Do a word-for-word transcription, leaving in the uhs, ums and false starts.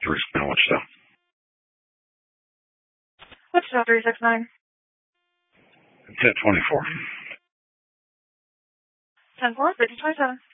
Bruce Millage stuff. What's that, three six nine? ten twenty-four. ten four, fifty twenty-seven.